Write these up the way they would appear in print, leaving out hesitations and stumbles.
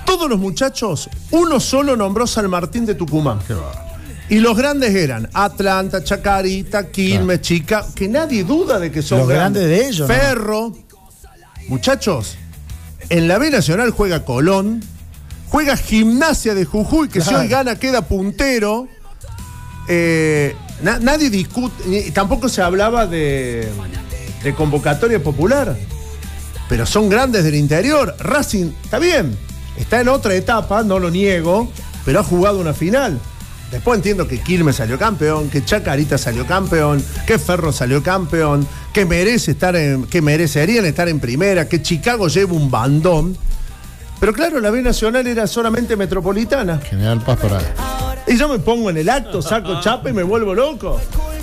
todos los muchachos, uno solo nombró San Martín de Tucumán. Y los grandes eran Atlanta, Chacarita, Quilmes, Chica, que nadie duda de que son los grandes de ellos. Ferro. ¿No? Muchachos, en la B Nacional juega Colón, juega Gimnasia de Jujuy, que si hoy gana queda puntero. Nadie discute, tampoco se hablaba de convocatoria popular, pero son grandes del interior. Racing, está bien, está en otra etapa, no lo niego, pero ha jugado una final. Después entiendo que Quilmes salió campeón, que Chacarita salió campeón, que Ferro salió campeón, que merecerían estar en primera, que Chicago lleva un bandón. Pero claro, la B Nacional era solamente metropolitana. General Paz por ahí. Y yo me pongo en el acto, saco chapa y me vuelvo loco.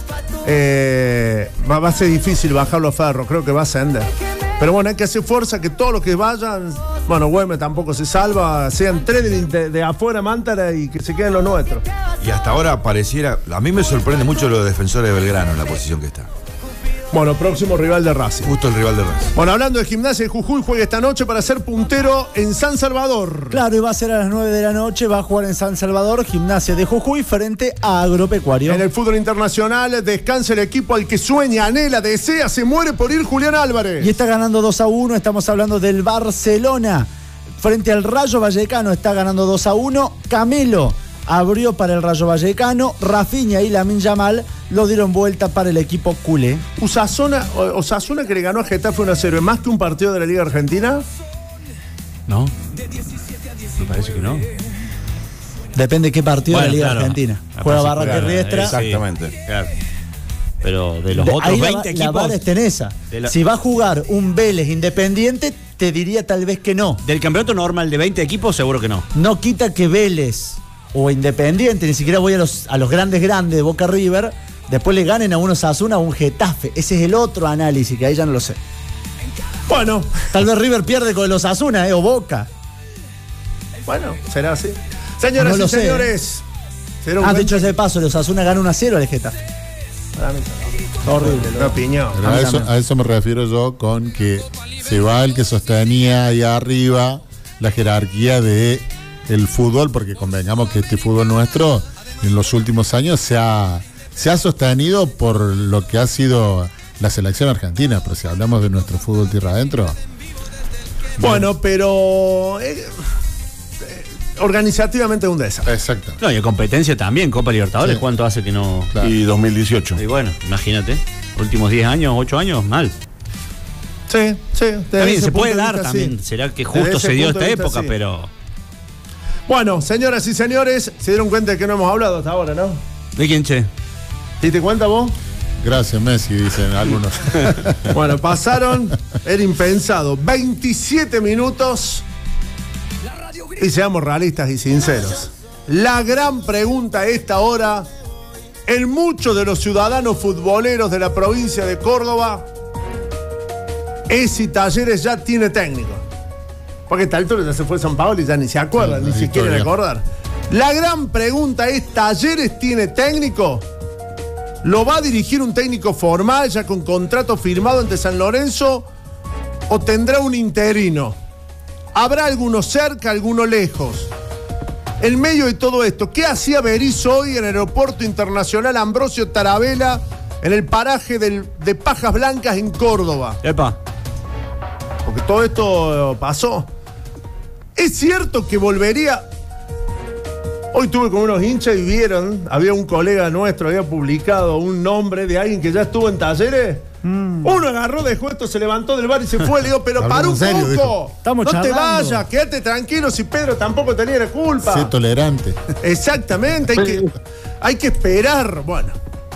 Va a ser difícil bajarlo a Ferro, creo que va a ascender. Pero bueno, hay que hacer fuerza, que todos los que vayan, bueno, Güemes tampoco se salva, sean 3 de afuera Mántara y que se queden los nuestros. Y hasta ahora pareciera, a mí me sorprende mucho los defensores de Belgrano en la posición que está. Bueno, próximo rival de Racing. Justo el rival de Racing. Bueno, hablando de Gimnasia de Jujuy, juega esta noche para ser puntero en San Salvador. Claro, y va a ser a las 9 de la noche, va a jugar en San Salvador, Gimnasia de Jujuy frente a Agropecuario. En el fútbol internacional descansa el equipo al que sueña, anhela, desea, se muere por ir Julián Álvarez. Y está ganando 2-1, estamos hablando del Barcelona. Frente al Rayo Vallecano está ganando 2-1. Camelo abrió para el Rayo Vallecano. Rafinha y Lamine Yamal lo dieron vuelta para el equipo culé. Osasuna, que le ganó a Getafe 1-0, ¿es más que un partido de la Liga Argentina? No. Me parece que no. Depende de qué partido de la Liga Argentina. Juega Barraca y Riestra. Exactamente. Sí, claro. Pero de los otros 20 equipos. La vara está en esa. Si va a jugar un Vélez Independiente, te diría tal vez que no. Del campeonato normal de 20 equipos, seguro que no. No quita que Vélez o Independiente, ni siquiera voy a los grandes de Boca River, después le ganen a unos Osasuna o un Getafe. Ese es el otro análisis, que ahí ya no lo sé. Bueno. Tal vez River pierde con el Osasuna, o Boca. Bueno, será así. Señoras y señores. Dicho ese paso, el Osasuna gana 1-0 al Getafe. Horrible. Una opinión. A eso me refiero yo con que se va el que sostenía ahí arriba la jerarquía de el fútbol, porque convengamos que este fútbol nuestro en los últimos años se ha sostenido por lo que ha sido la selección argentina, pero si hablamos de nuestro fútbol tierra adentro. Bueno, pero organizativamente es un desastre. Exacto. No, y en competencia también, Copa Libertadores, sí. ¿Cuánto hace que no? Claro. Y 2018. Y bueno, imagínate, últimos 10 años, 8 años, mal. Sí. También se puede dar también. Sí. Será que justo se dio esta época, sí. Pero. Bueno, señoras y señores, se dieron cuenta de que no hemos hablado hasta ahora, ¿no? ¿De quién, che? ¿Te diste cuenta vos? Gracias, Messi, dicen algunos. Bueno, pasaron, era impensado, 27 minutos. Y seamos realistas y sinceros. La gran pregunta a esta hora, en muchos de los ciudadanos futboleros de la provincia de Córdoba, es si Talleres ya tiene técnico. Porque a esta altura ya se fue San Paolo y ya ni se acuerdan, ni se quieren acordar. La gran pregunta es, ¿Talleres tiene técnico? ¿Lo va a dirigir un técnico formal, ya con contrato firmado ante San Lorenzo? ¿O tendrá un interino? ¿Habrá alguno cerca, alguno lejos? En medio de todo esto, ¿qué hacía Berizzo hoy en el Aeropuerto Internacional Ambrosio Tarabella, en el paraje de Pajas Blancas en Córdoba? Epa. Porque todo esto pasó. ¿Es cierto que volvería? Hoy estuve con unos hinchas y vieron, había un colega nuestro, había publicado un nombre de alguien que ya estuvo en Talleres. Uno agarró, dejó esto, se levantó del bar y se fue. Le digo, pero para un poco. Estamos no charlando. te vayas, quédate tranquilo si Pedro tampoco tenía la culpa. Sé tolerante. Exactamente, hay que esperar. Bueno,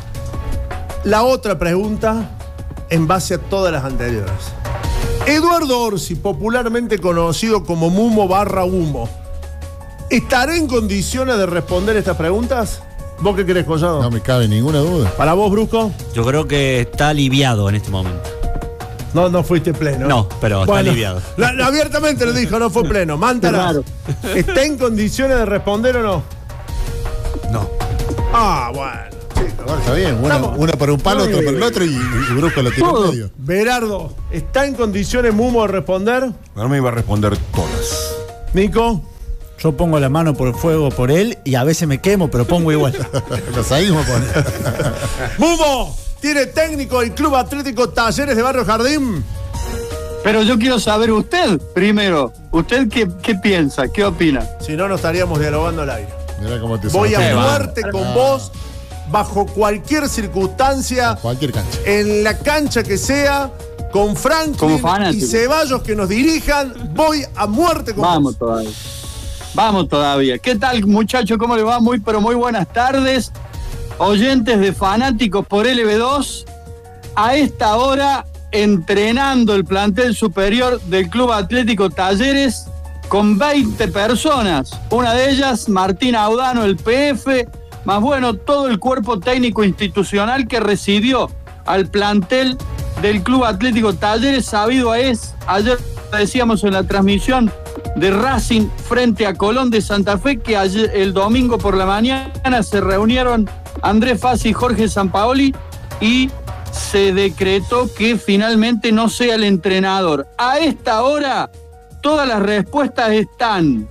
la otra pregunta, en base a todas las anteriores. Eduardo Orsi, popularmente conocido como Mumo / Humo, ¿estará en condiciones de responder estas preguntas? ¿Vos qué crees, Collado? No me cabe ninguna duda. ¿Para vos, Brusco? Yo creo que está aliviado en este momento. No fuiste pleno. No, pero está aliviado. Abiertamente lo dijo, no fue pleno. Mántala. ¿Está en condiciones de responder o no? No. Ah, bueno. Bueno, está bien. Una para un palo, otro para el otro y Brusco lo tiró en medio. Berardo, ¿está en condiciones Mumo de responder? Ahora me iba a responder todas. Nico. Yo pongo la mano por el fuego por él y a veces me quemo, pero pongo igual. Lo seguimos poniendo. Mumo, ¿tiene técnico el Club Atlético Talleres de Barrio Jardín? Pero yo quiero saber usted, primero. ¿Usted qué piensa? ¿Qué opina? Si no, no estaríamos dialogando al aire. Mira cómo te Voy a sonríe. muerte con vos, bajo cualquier circunstancia, Cualquier cancha. en la cancha que sea, con Franklin Como y fanático. Ceballos que nos dirijan, voy a muerte con Vamos vos. todavía. Vamos todavía. ¿Qué tal, muchachos? ¿Cómo le va? Muy, pero muy buenas tardes. Oyentes de Fanáticos por LB2. A esta hora, entrenando el plantel superior del Club Atlético Talleres con 20 personas. Una de ellas, Martín Audano, el PF, más bueno, todo el cuerpo técnico institucional que recibió al plantel del Club Atlético Talleres. Sabido es, ayer decíamos en la transmisión de Racing frente a Colón de Santa Fe, que ayer, el domingo por la mañana se reunieron Andrés Fassi y Jorge Sampaoli y se decretó que finalmente no sea el entrenador. A esta hora todas las respuestas están.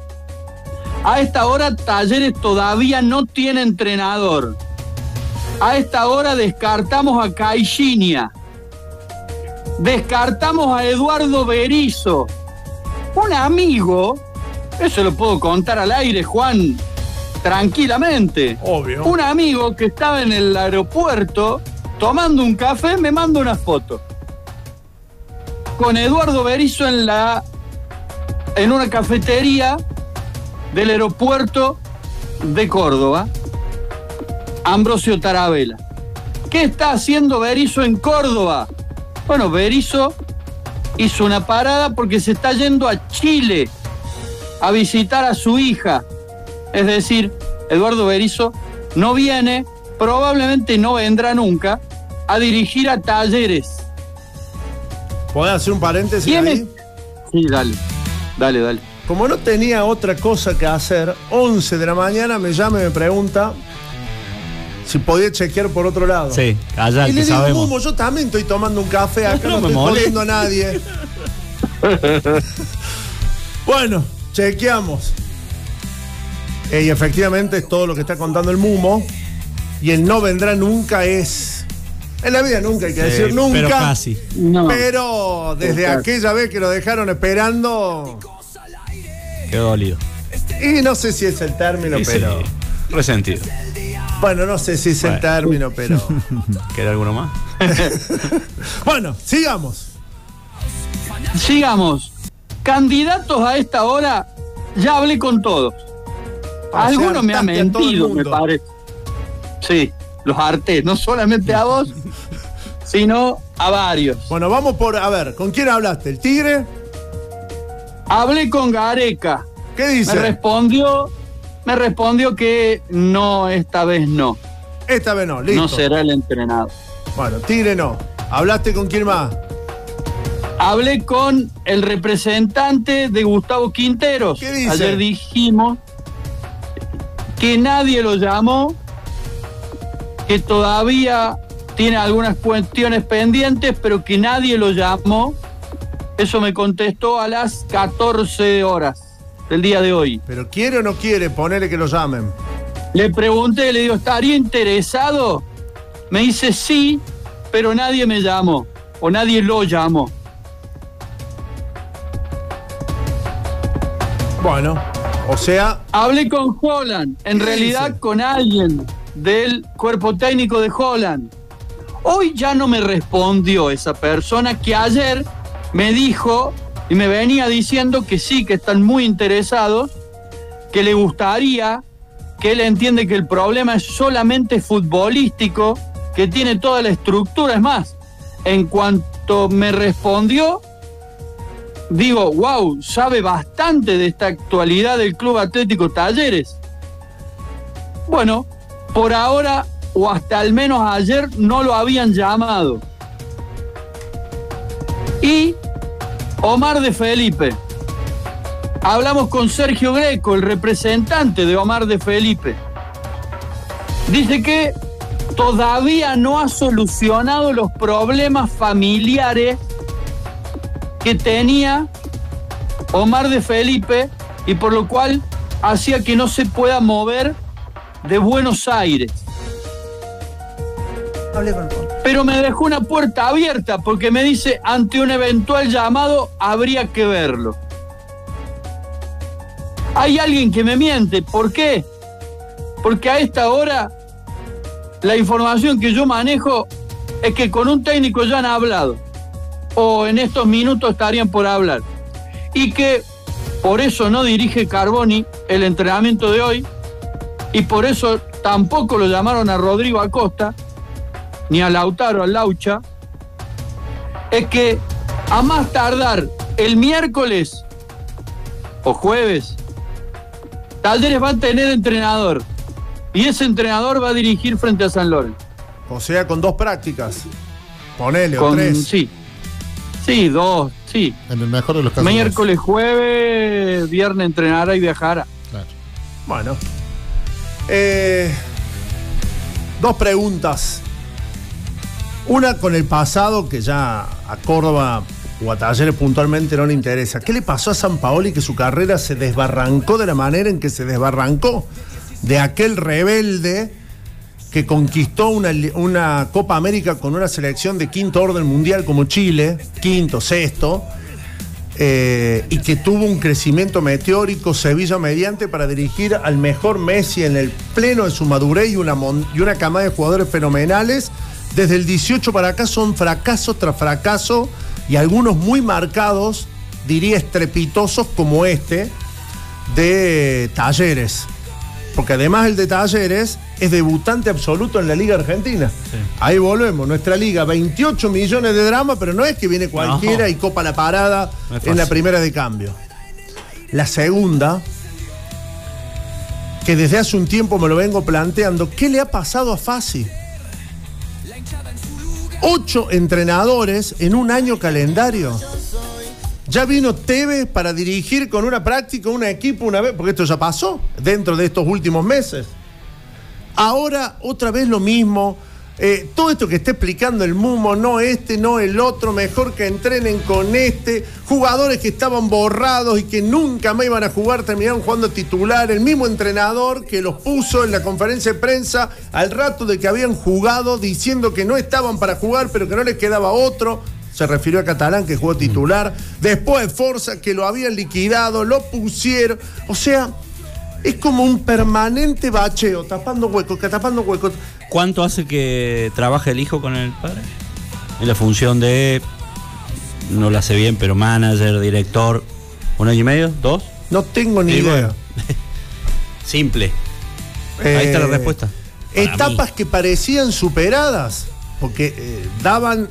A esta hora Talleres todavía no tiene entrenador. A esta hora descartamos a Caixinha. Descartamos a Eduardo Berizzo. Un amigo, eso lo puedo contar al aire, Juan, tranquilamente. Obvio. Un amigo que estaba en el aeropuerto tomando un café me manda una foto con Eduardo Berizzo en una cafetería del aeropuerto de Córdoba, Ambrosio Tarabella. ¿Qué está haciendo Berizzo en Córdoba? Bueno, Berizzo hizo una parada porque se está yendo a Chile a visitar a su hija. Es decir, Eduardo Berizzo no viene, probablemente no vendrá nunca, a dirigir a Talleres. ¿Podés hacer un paréntesis ¿Quién ahí? es? Sí, dale. Como no tenía otra cosa que hacer, 11 de la mañana me llama y me pregunta si podía chequear por otro lado. Sí, allá Y que le digo, sabemos. Mumo, yo también estoy tomando un café acá, no No me estoy molesta. jodiendo a nadie. Bueno, chequeamos. Y efectivamente es todo lo que está contando el Mumo. Y el no vendrá nunca es... En la vida nunca hay que decir nunca. Pero casi. No. Pero desde Exacto. aquella vez que lo dejaron esperando... Quedó dolido. Y no sé si es el término, Sí, pero... sí, resentido. Bueno, no sé si es el Bueno. término, pero... ¿Queda alguno más? Bueno, sigamos. Sigamos. Candidatos a esta hora, ya hablé con todos. Ah, Alguno o sea, me ha hartaste a todo el mentido, me mundo. parece. Sí, los harté, no solamente a vos, sino a varios. Bueno, vamos por... A ver, ¿con quién hablaste? ¿El Tigre? Hablé con Gareca. ¿Qué Me dice? respondió que no, esta vez no. Esta vez no, listo. No será el entrenador. Bueno, Tigre no. ¿Hablaste con quién más? Hablé con el representante de Gustavo Quinteros. ¿Qué dice? Ayer dijimos que nadie lo llamó, que todavía tiene algunas cuestiones pendientes, pero que nadie lo llamó. Eso me contestó a las 14 horas del día de hoy. ¿Pero quiere o no quiere? Ponele que lo llamen. Le pregunté, le digo, ¿estaría interesado? Me dice sí, pero nadie me llamó, o nadie lo llamó. Bueno, o sea... Hablé con Holland, en ¿Qué realidad dice? con alguien del cuerpo técnico de Holland. Hoy ya no me respondió esa persona que ayer me dijo y me venía diciendo que sí, que están muy interesados, que le gustaría, que él entiende que el problema es solamente futbolístico, que tiene toda la estructura. Es más, en cuanto me respondió, digo, wow, sabe bastante de esta actualidad del Club Atlético Talleres. Bueno, por ahora, o hasta al menos ayer, no lo habían llamado. Y Omar de Felipe. Hablamos con Sergio Greco, el representante de Omar de Felipe. Dice que todavía no ha solucionado los problemas familiares que tenía Omar de Felipe y por lo cual hacía que no se pueda mover de Buenos Aires. Pero me dejó una puerta abierta porque me dice, ante un eventual llamado habría que verlo. Hay alguien que me miente. ¿Por qué? Porque a esta hora la información que yo manejo es que con un técnico ya han hablado, o en estos minutos estarían por hablar, y que por eso no dirige Carboni el entrenamiento de hoy, y por eso tampoco lo llamaron a Rodrigo Acosta, ni a Lautaro, a Laucha. Es que a más tardar el miércoles o jueves, Talleres va a tener entrenador, y ese entrenador va a dirigir frente a San Lorenzo. O sea, con 2 prácticas. Ponele, o 3. Sí, 2, sí. En el mejor de los casos. Miércoles, jueves, viernes entrenará y viajará. Claro. Bueno. 2 preguntas. Una con el pasado, que ya a Córdoba o a Talleres puntualmente no le interesa. ¿Qué le pasó a Sampaoli que su carrera se desbarrancó de la manera en que se desbarrancó? De aquel rebelde que conquistó una Copa América con una selección de quinto orden mundial como Chile, quinto, sexto, y que tuvo un crecimiento meteórico Sevilla mediante para dirigir al mejor Messi en el pleno de su madurez y una camada de jugadores fenomenales. Desde el 18 para acá son fracaso tras fracaso, y algunos muy marcados, diría estrepitosos, como este de Talleres. Porque además el de Talleres es debutante absoluto en la Liga Argentina. Sí. Ahí volvemos, nuestra liga, 28 millones de drama, pero no es que viene cualquiera y copa la parada en la primera de cambio. La segunda, que desde hace un tiempo me lo vengo planteando, ¿qué le ha pasado a Fassi? 8 entrenadores en un año calendario. Ya vino Tevez para dirigir con una práctica un equipo una vez, porque esto ya pasó dentro de estos últimos meses. Ahora otra vez lo mismo. Todo esto que está explicando el Mumo, no este, no el otro, mejor que entrenen con este. Jugadores que estaban borrados y que nunca más iban a jugar, terminaron jugando titular. El mismo entrenador que los puso en la conferencia de prensa al rato de que habían jugado, diciendo que no estaban para jugar, pero que no les quedaba otro. Se refirió a Catalán, que jugó titular. Después Forza, que lo habían liquidado, lo pusieron. O sea, es como un permanente bacheo, tapando huecos, tapando huecos. ¿Cuánto hace que trabaja el hijo con el padre? En la función de, no la sé bien, pero manager, director. ¿1 año y medio? ¿2? No tengo ni idea. Bueno. Simple. Ahí está la respuesta. Etapas que parecían superadas. Porque daban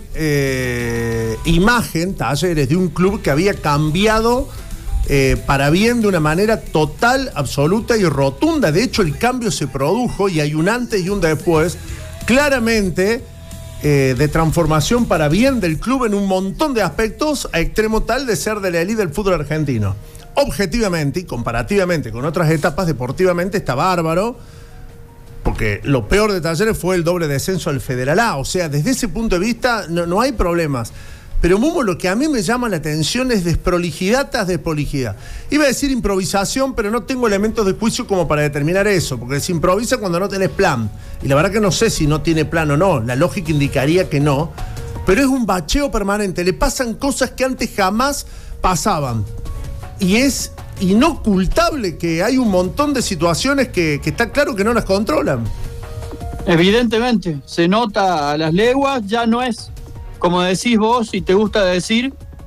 imagen, Talleres, de un club que había cambiado para bien de una manera total, absoluta y rotunda. De hecho, el cambio se produjo y hay un antes y un después, claramente, de transformación para bien del club en un montón de aspectos, a extremo tal de ser de la élite del fútbol argentino. Objetivamente y comparativamente con otras etapas, deportivamente está bárbaro. Porque lo peor de Talleres fue el doble descenso al Federal A. O sea, desde ese punto de vista no hay problemas. Pero Mumo, lo que a mí me llama la atención es desprolijidad tras desprolijidad. Iba a decir improvisación, pero no tengo elementos de juicio como para determinar eso. Porque se improvisa cuando no tenés plan. Y la verdad que no sé si no tiene plan o no. La lógica indicaría que no. Pero es un bacheo permanente. Le pasan cosas que antes jamás pasaban. Y es inocultable que hay un montón de situaciones que está claro que no las controlan. Evidentemente, se nota a las leguas, ya no es, como decís vos y te gusta decir,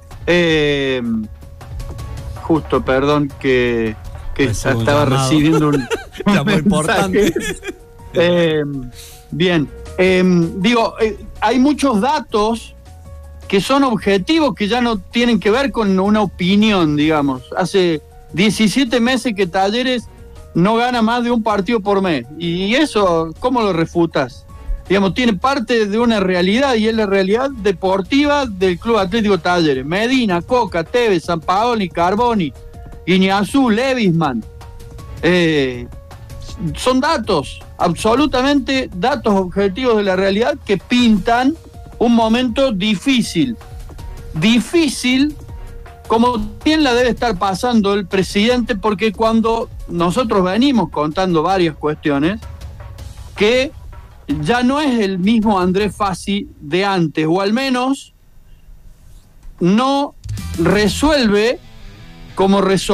justo, perdón, que estaba recibiendo un muy importante. Bien, hay muchos datos que son objetivos, que ya no tienen que ver con una opinión, digamos. Hace 17 meses que Talleres no gana más de un partido por mes. Y eso, ¿cómo lo refutas? Digamos, tiene parte de una realidad, y es la realidad deportiva del Club Atlético Talleres. Medina, Coca, Tevez, Sampaoli, Carboni, Guiñazú, Levisman. Son datos, absolutamente datos objetivos de la realidad, que pintan un momento difícil. Difícil como bien la debe estar pasando el presidente, porque cuando nosotros venimos contando varias cuestiones, que ya no es el mismo Andrés Fassi de antes, o al menos no resuelve como resolvió